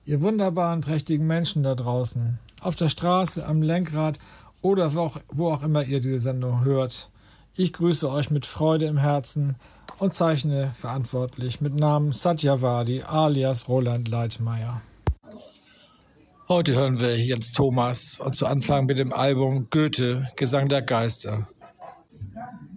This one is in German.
Ihr wunderbaren, prächtigen Menschen da draußen, auf der Straße, am Lenkrad oder wo auch immer ihr diese Sendung hört. Ich grüße euch mit Freude im Herzen und zeichne verantwortlich mit Namen Satyavadi alias Roland Leitmeier. Heute hören wir Jens Thomas und zu Anfang mit dem Album Goethe, Gesang der Geister.